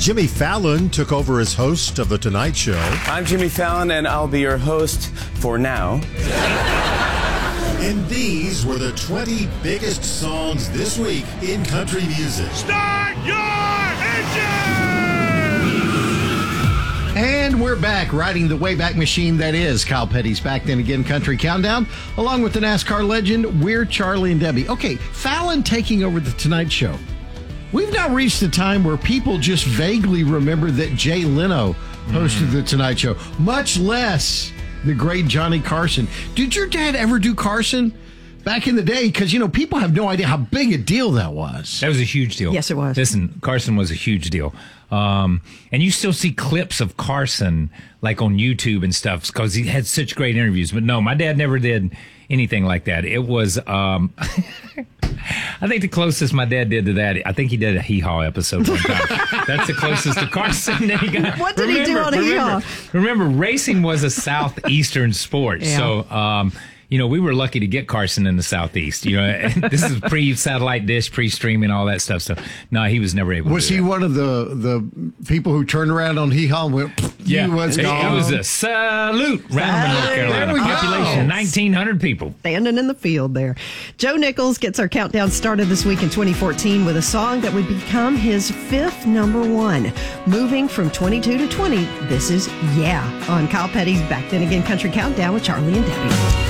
Jimmy Fallon took over as host of The Tonight Show. I'm Jimmy Fallon, and I'll be your host for now. And these were the 20 biggest songs this week in country music. Start your engine! And we're back, riding the Wayback Machine that is Kyle Petty's Back Then Again Country Countdown. Along with the NASCAR legend, we're Charlie and Debbie. Okay, Fallon taking over The Tonight Show. We've now reached the time where people just vaguely remember that Jay Leno hosted The Tonight Show, much less the great Johnny Carson. Did your dad ever do Carson back in the day? Because, you know, people have no idea how big a deal that was. That was a huge deal. Yes, it was. Listen, Carson was a huge deal. And you still see clips of Carson, like on YouTube and stuff, because he had such great interviews. But no, my dad never did anything like that. It was, I think the closest my dad did to that, I think he did a Hee Haw episode one time. That's the closest to Carson that he got. What did he do on Hee Haw? Remember, racing was a southeastern sport. Yeah. So, you know, we were lucky to get Carson in the Southeast. You know, and this is pre-satellite dish, pre-streaming, all that stuff. So, no, he was never able to Was do he that. one of the people who turned around on Hee Haw and went, Yeah, he was it gone? was a salute round North Carolina. There we go. Population 1,900 people. Standing in the field there. Joe Nichols gets our countdown started this week in 2014 with a song that would become his 5th number one. Moving from 22 to 20, this is Yeah on Kyle Petty's Back Then Again Country Countdown with Charlie and Debbie.